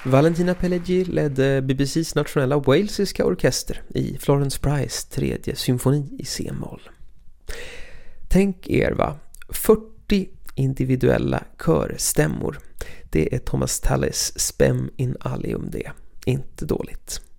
Valentina Pelleggi ledde BBCs nationella walesiska orkester i Florence Price tredje symfoni i C-moll. Tänk er 40 individuella körstämmor. Det är Thomas Tallis Spem in Alium det. Inte dåligt.